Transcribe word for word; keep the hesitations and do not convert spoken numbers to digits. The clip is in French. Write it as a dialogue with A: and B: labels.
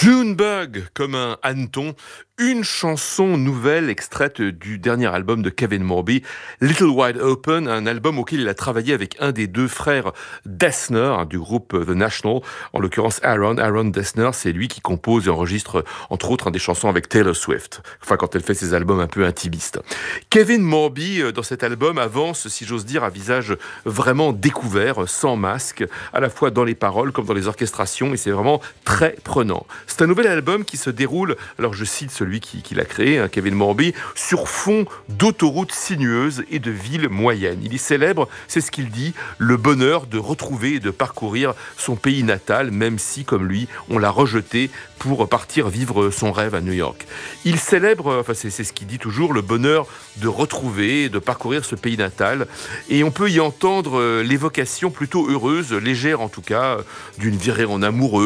A: Junebug, comme un hanneton, une chanson nouvelle extraite du dernier album de Kevin Morby, Little Wide Open, un album auquel il a travaillé avec un des deux frères Dessner, hein, du groupe The National, en l'occurrence Aaron. Aaron Dessner, c'est lui qui compose et enregistre, entre autres, hein, des chansons avec Taylor Swift, enfin quand elle fait ses albums un peu intimistes. Kevin Morby, dans cet album, avance, si j'ose dire, à visage vraiment découvert, sans masque, à la fois dans les paroles comme dans les orchestrations, et c'est vraiment très prenant. C'est un nouvel album qui se déroule, alors je cite celui qui, qui l'a créé, hein, Kevin Morby, sur fond d'autoroutes sinueuses et de villes moyennes. Il y célèbre, c'est ce qu'il dit, le bonheur de retrouver et de parcourir son pays natal, même si, comme lui, on l'a rejeté pour partir vivre son rêve à New York. Il célèbre, enfin c'est, c'est ce qu'il dit toujours, le bonheur de retrouver et de parcourir ce pays natal. Et on peut y entendre l'évocation plutôt heureuse, légère en tout cas, d'une virée en amoureux,